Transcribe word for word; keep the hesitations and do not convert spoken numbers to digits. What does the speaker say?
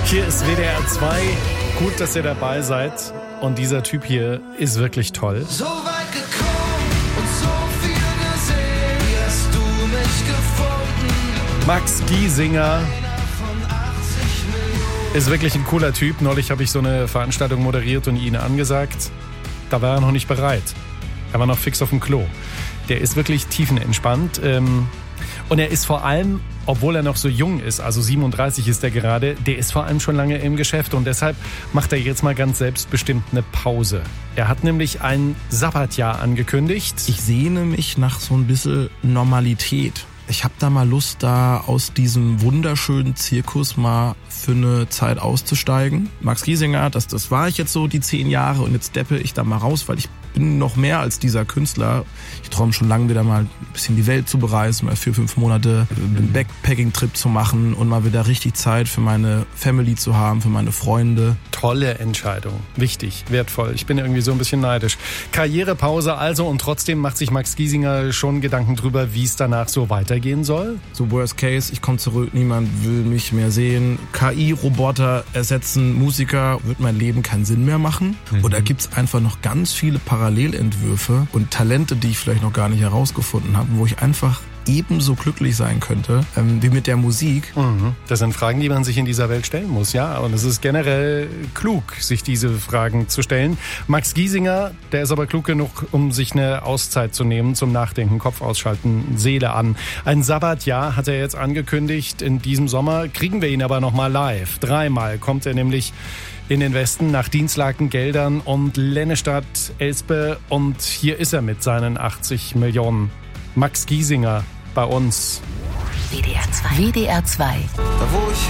Hier ist W D R zwei. Gut, dass ihr dabei seid. Und dieser Typ hier ist wirklich toll. So weit gekommen und so viel gesehen, wie hast du mich gefunden? Max Giesinger ist wirklich ein cooler Typ. Neulich habe ich so eine Veranstaltung moderiert und ihn angesagt. Da war er noch nicht bereit. Er war noch fix auf dem Klo. Der ist wirklich tiefenentspannt. Ähm, und er ist vor allem, obwohl er noch so jung ist, also siebenunddreißig ist er gerade, der ist vor allem schon lange im Geschäft. Und deshalb macht er jetzt mal ganz selbstbestimmt eine Pause. Er hat nämlich ein Sabbatjahr angekündigt. Ich sehne mich nach so ein bisschen Normalität. Ich habe da mal Lust, da aus diesem wunderschönen Zirkus mal für eine Zeit auszusteigen. Max Giesinger, das, das war ich jetzt so die zehn Jahre und jetzt deppe ich da mal raus, weil ich bin noch mehr als dieser Künstler. Ich träume schon lange wieder mal ein bisschen die Welt zu bereisen, mal vier, fünf Monate einen Backpacking-Trip zu machen und mal wieder richtig Zeit für meine Family zu haben, für meine Freunde. Tolle Entscheidung. Wichtig, wertvoll. Ich bin irgendwie so ein bisschen neidisch. Karrierepause also und trotzdem macht sich Max Giesinger schon Gedanken drüber, wie es danach so weitergehen soll? So Worst Case, ich komme zurück, niemand will mich mehr sehen. K I-Roboter ersetzen Musiker, wird mein Leben keinen Sinn mehr machen? Mhm. Oder gibt's einfach noch ganz viele Parallelentwürfe und Talente, die ich vielleicht noch gar nicht herausgefunden habe, wo ich einfach ebenso glücklich sein könnte, ähm, wie mit der Musik. Mhm. Das sind Fragen, die man sich in dieser Welt stellen muss, ja. Und es ist generell klug, sich diese Fragen zu stellen. Max Giesinger, der ist aber klug genug, um sich eine Auszeit zu nehmen, zum Nachdenken, Kopf ausschalten, Seele an. Ein Sabbatjahr hat er jetzt angekündigt. In diesem Sommer kriegen wir ihn aber nochmal live. Dreimal kommt er nämlich in den Westen nach Dinslaken, Geldern und Lennestadt, Elspe. Und hier ist er mit seinen achtzig Millionen. Max Giesinger bei uns. W D R zwei. W D R zwei. Da wo ich